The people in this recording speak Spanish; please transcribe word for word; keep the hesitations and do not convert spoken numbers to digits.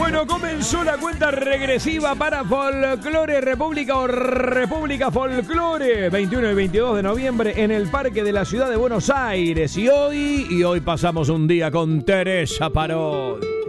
Bueno, comenzó la cuenta regresiva para Folclore República o República Folclore, veintiuno y veintidós de noviembre en el Parque de la Ciudad de Buenos Aires. Y hoy, y hoy pasamos un día con Teresa Parodi.